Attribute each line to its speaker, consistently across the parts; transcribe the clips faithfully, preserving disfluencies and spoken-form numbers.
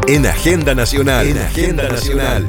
Speaker 1: En Agenda Nacional. En Agenda Nacional.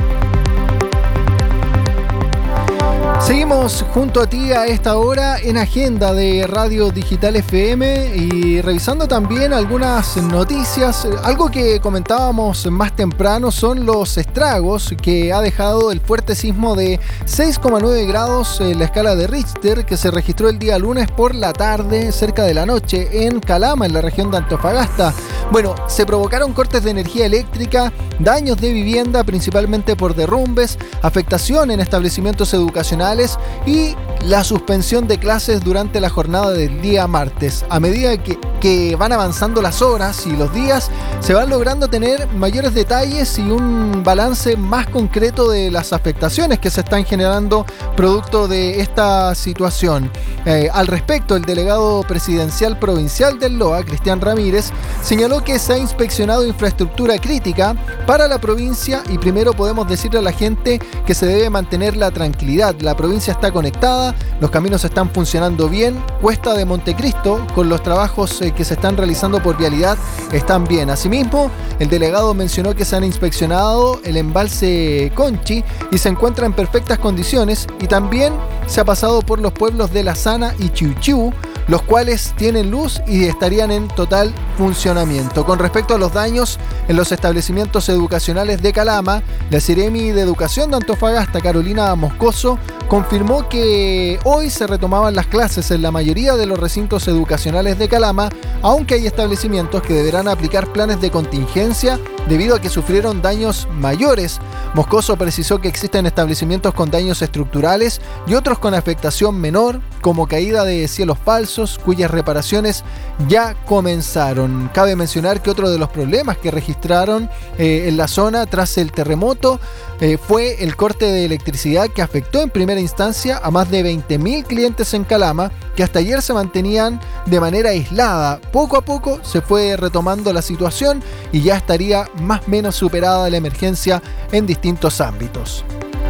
Speaker 2: Seguimos junto a ti a esta hora en Agenda de Radio Digital F M y revisando también algunas noticias. Algo que comentábamos más temprano son los estragos que ha dejado el fuerte sismo de seis coma nueve grados en la escala de Richter que se registró el día lunes por la tarde, cerca de la noche, en Calama, en la región de Antofagasta. Bueno, se provocaron cortes de energía eléctrica, daños de vivienda, principalmente por derrumbes, afectación en establecimientos educacionales y la suspensión de clases durante la jornada del día martes. A medida que, que van avanzando las horas y los días, se van logrando tener mayores detalles y un balance más concreto de las afectaciones que se están generando producto de esta situación. Eh, al respecto, el delegado presidencial provincial del L O A, Cristian Ramírez, señaló que se ha inspeccionado infraestructura crítica para la provincia y primero podemos decirle a la gente que se debe mantener la tranquilidad. La provincia está conectada, los caminos están funcionando bien, Cuesta de Montecristo, con los trabajos eh, que se están realizando por vialidad, están bien. Asimismo, el delegado mencionó que se han inspeccionado el embalse Conchi y se encuentra en perfectas condiciones, y también se ha pasado por los pueblos de La Sana y Chiuchiu, los cuales tienen luz y estarían en total funcionamiento. Con respecto a los daños en los establecimientos educacionales de Calama, la Seremi de Educación de Antofagasta, Carolina Moscoso, confirmó que hoy se retomaban las clases en la mayoría de los recintos educacionales de Calama, aunque hay establecimientos que deberán aplicar planes de contingencia debido a que sufrieron daños mayores. Moscoso precisó que existen establecimientos con daños estructurales y otros con afectación menor, como caída de cielos falsos, cuyas reparaciones ya comenzaron. Cabe mencionar que otro de los problemas que registraron eh, en la zona tras el terremoto eh, fue el corte de electricidad que afectó en primera instancia a más de veinte mil clientes en Calama, que hasta ayer se mantenían de manera aislada. Poco a poco se fue retomando la situación y ya estaría más o menos superada la emergencia en distintos ámbitos.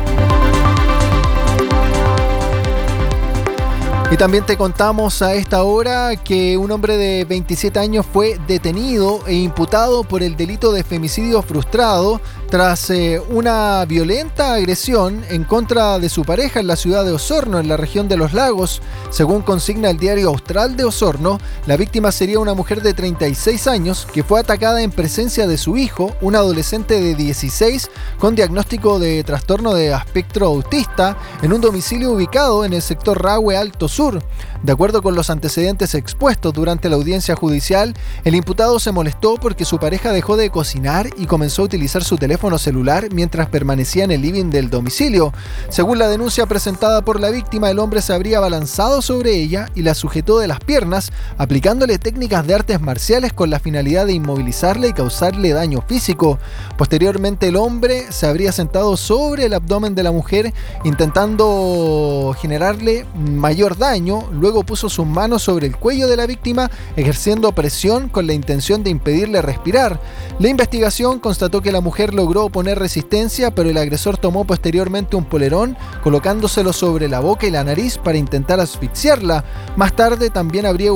Speaker 2: Y también te contamos a esta hora que un hombre de veintisiete años fue detenido e imputado por el delito de femicidio frustrado tras eh, una violenta agresión en contra de su pareja en la ciudad de Osorno, en la región de Los Lagos. Según consigna el diario Austral de Osorno, la víctima sería una mujer de treinta y seis años que fue atacada en presencia de su hijo, un adolescente de dieciséis con diagnóstico de trastorno de espectro autista, en un domicilio ubicado en el sector Rahue Alto Sur. De acuerdo con los antecedentes expuestos durante la audiencia judicial, el imputado se molestó porque su pareja dejó de cocinar y comenzó a utilizar su teléfono celular mientras permanecía en el living del domicilio. Según la denuncia presentada por la víctima, el hombre se habría abalanzado sobre ella y la sujetó de las piernas, aplicándole técnicas de artes marciales con la finalidad de inmovilizarle y causarle daño físico. Posteriormente, el hombre se habría sentado sobre el abdomen de la mujer, intentando generarle mayor daño. Luego puso sus manos sobre el cuello de la víctima, ejerciendo presión con la intención de impedirle respirar. La investigación constató que la mujer logró oponer resistencia, pero el agresor tomó posteriormente un polerón, colocándoselo sobre la boca y la nariz para intentar asfixiarla. Más tarde también habría